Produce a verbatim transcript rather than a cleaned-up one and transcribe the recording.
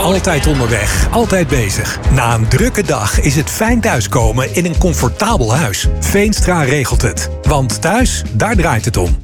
Altijd onderweg, altijd bezig. Na een drukke dag is het fijn thuiskomen in een comfortabel huis. Veenstra regelt het. Want thuis, daar draait het om.